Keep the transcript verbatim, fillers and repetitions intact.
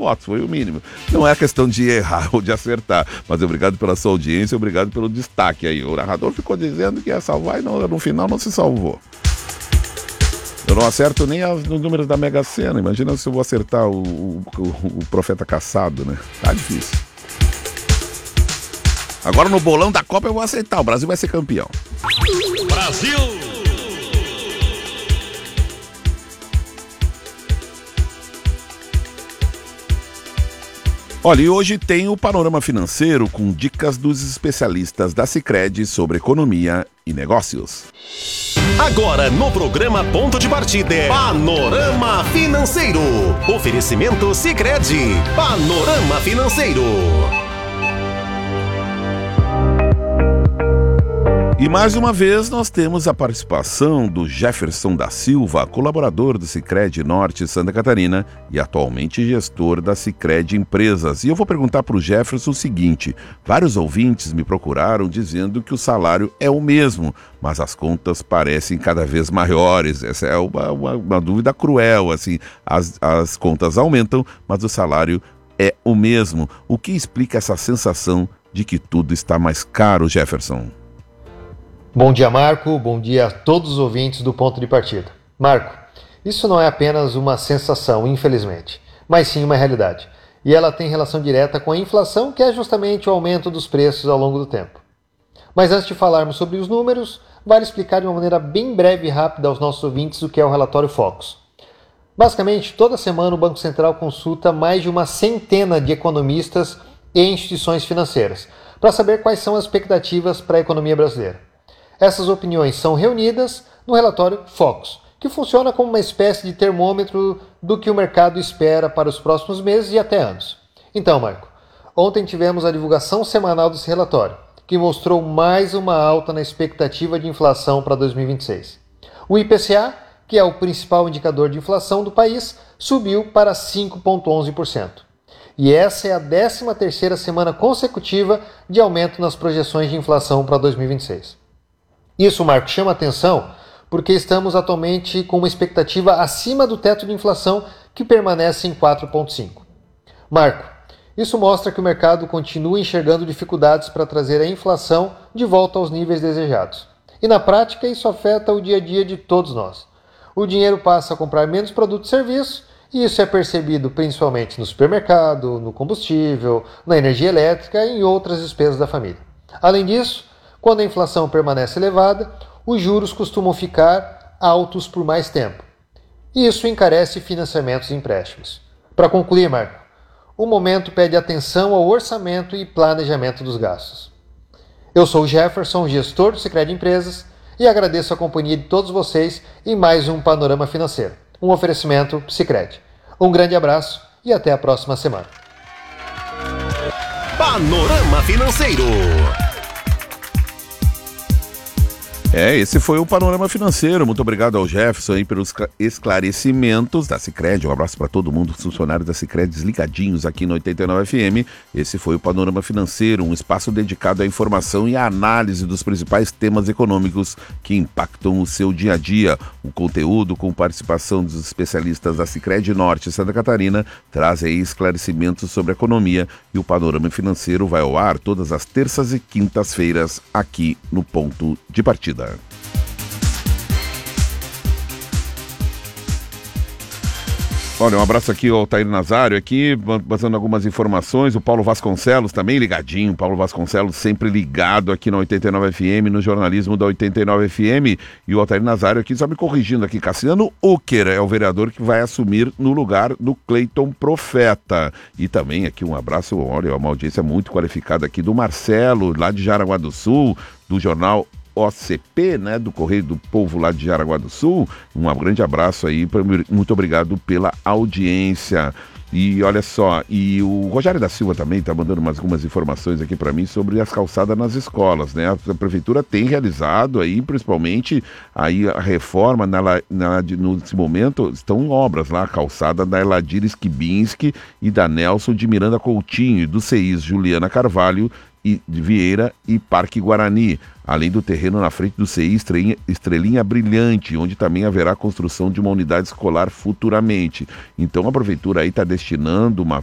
votos, foi o mínimo. Não é questão de errar ou de acertar, mas obrigado pela sua audiência, obrigado pelo destaque aí. O narrador ficou dizendo que ia salvar e não, no final não se salvou. Eu não acerto nem os números da Mega Sena, imagina se eu vou acertar o, o, o, o Profeta Caçado, né? Tá difícil. Agora no bolão da Copa eu vou aceitar, o Brasil vai ser campeão. Brasil! Olha, e hoje tem o Panorama Financeiro com dicas dos especialistas da Sicredi sobre economia e negócios. Agora no programa Ponto de Partida, Panorama Financeiro. Oferecimento Sicredi. Panorama Financeiro. E mais uma vez nós temos a participação do Jefferson da Silva, colaborador do Sicredi Norte Santa Catarina e atualmente gestor da Sicredi Empresas. E eu vou perguntar para o Jefferson o seguinte: vários ouvintes me procuraram dizendo que o salário é o mesmo, mas as contas parecem cada vez maiores. Essa é uma, uma, uma dúvida cruel, assim, as, as contas aumentam, mas o salário é o mesmo. O que explica essa sensação de que tudo está mais caro, Jefferson? Bom dia, Marco. Bom dia a todos os ouvintes do Ponto de Partida. Marco, isso não é apenas uma sensação, infelizmente, mas sim uma realidade. E ela tem relação direta com a inflação, que é justamente o aumento dos preços ao longo do tempo. Mas antes de falarmos sobre os números, vale explicar de uma maneira bem breve e rápida aos nossos ouvintes o que é o relatório Focus. Basicamente, toda semana o Banco Central consulta mais de uma centena de economistas e instituições financeiras para saber quais são as expectativas para a economia brasileira. Essas opiniões são reunidas no relatório Focus, que funciona como uma espécie de termômetro do que o mercado espera para os próximos meses e até anos. Então, Marco, ontem tivemos a divulgação semanal desse relatório, que mostrou mais uma alta na expectativa de inflação para dois mil e vinte e seis. O I P C A, que é o principal indicador de inflação do país, subiu para cinco vírgula onze por cento. E essa é a décima terceira semana consecutiva de aumento nas projeções de inflação para dois mil e vinte e seis. Isso, Marco, chama atenção porque estamos atualmente com uma expectativa acima do teto de inflação que permanece em quatro vírgula cinco. Marco, isso mostra que o mercado continua enxergando dificuldades para trazer a inflação de volta aos níveis desejados. E na prática isso afeta o dia a dia de todos nós. O dinheiro passa a comprar menos produtos e serviços e isso é percebido principalmente no supermercado, no combustível, na energia elétrica e em outras despesas da família. Além disso, quando a inflação permanece elevada, os juros costumam ficar altos por mais tempo. E isso encarece financiamentos e empréstimos. Para concluir, Marco, o momento pede atenção ao orçamento e planejamento dos gastos. Eu sou o Jefferson, gestor do Sicredi Empresas, e agradeço a companhia de todos vocês em mais um Panorama Financeiro, um oferecimento Sicredi. Um grande abraço e até a próxima semana. Panorama Financeiro. É, esse foi o Panorama Financeiro. Muito obrigado ao Jefferson aí pelos esclarecimentos da Sicredi. Um abraço para todo mundo, os funcionários da Sicredi ligadinhos aqui no oitenta e nove F M. Esse foi o Panorama Financeiro, um espaço dedicado à informação e à análise dos principais temas econômicos que impactam o seu dia a dia. O conteúdo, com participação dos especialistas da Sicredi Norte Santa Catarina, traz aí esclarecimentos sobre a economia, e o Panorama Financeiro vai ao ar todas as terças e quintas-feiras aqui no Ponto de Partida. Olha, um abraço aqui ao Altair Nazário, aqui, passando algumas informações. O Paulo Vasconcelos também ligadinho. Paulo Vasconcelos sempre ligado aqui na oitenta e nove F M, no jornalismo da oitenta e nove F M. E o Altair Nazário aqui, só me corrigindo aqui, Cassiano Ucker é o vereador que vai assumir no lugar do Cleiton Profeta. E também aqui um abraço, olha, uma audiência muito qualificada aqui do Marcelo, lá de Jaraguá do Sul, do jornal O C P, né, do Correio do Povo lá de Jaraguá do Sul. Um grande abraço aí, muito obrigado pela audiência. E olha só, e o Rogério da Silva também está mandando umas, algumas informações aqui para mim sobre as calçadas nas escolas, né? A prefeitura tem realizado aí, principalmente, aí a reforma, na, na, nesse momento, estão em obras lá, a calçada da Eladir Skibinski e da Nelson de Miranda Coutinho, e do C I S Juliana Carvalho e de Vieira e Parque Guarani, além do terreno na frente do C I Estrelinha, Estrelinha Brilhante, onde também haverá construção de uma unidade escolar futuramente. Então a prefeitura aí está destinando uma